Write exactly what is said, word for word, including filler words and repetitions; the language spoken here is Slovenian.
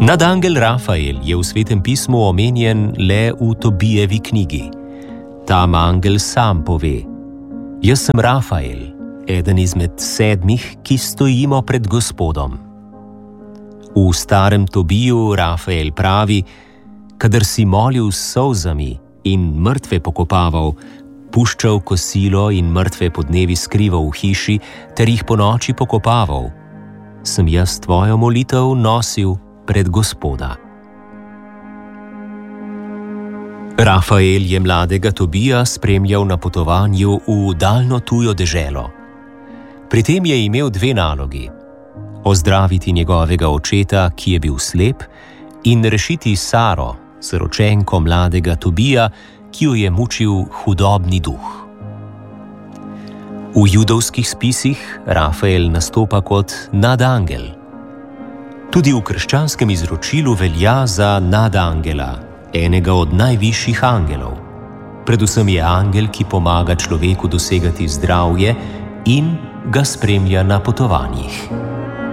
Nadangel Rafael je v Svetem pismu omenjen le v Tobijevi knjigi. Tam angel sam pove: Jaz sem Rafael, eden izmed sedmih, ki stojimo pred Gospodom. V starem Tobiju Rafael pravi: Kadar si molil s solzami in mrtve pokopaval, puščal kosilo in mrtve podnevi skrival v hiši ter jih ponoči pokopaval, sem jaz tvojo molitev nosil pred Gospoda. Rafael je mladega Tobija spremljal na potovanju v daljno tujo deželo. Pri tem je imel dve nalogi: ozdraviti njegovega očeta, ki je bil slep, in rešiti Saro, siročenko mladega Tobija, ki jo je mučil hudobni duh. V judovskih spisih Rafael nastopa kot nadangel. Tudi v krščanskem izročilu velja za nadangela, enega od najvišjih angelov. Predvsem je angel, ki pomaga človeku dosegati zdravje in ga spremlja na potovanjih.